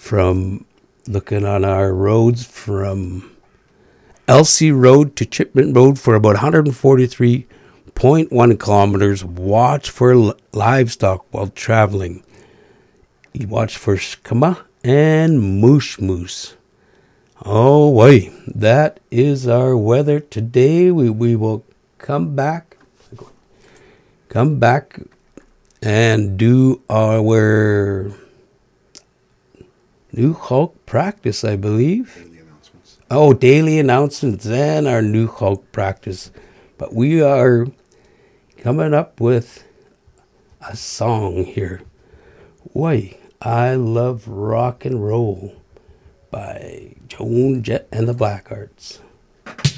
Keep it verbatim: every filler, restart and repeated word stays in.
from looking on our roads from Elsie Road to Chipman Road for about one hundred forty-three point one kilometers. Watch for l- livestock while traveling. You watch for skama and moosh moose. Oh, wait. That is our weather today. We, we will come back. Come back and do our New Hulk practice, I believe. Daily announcements. Oh, daily announcements and our New Hulk practice. But we are coming up with a song here. Why, I Love Rock and Roll by Joan Jett and the Blackhearts.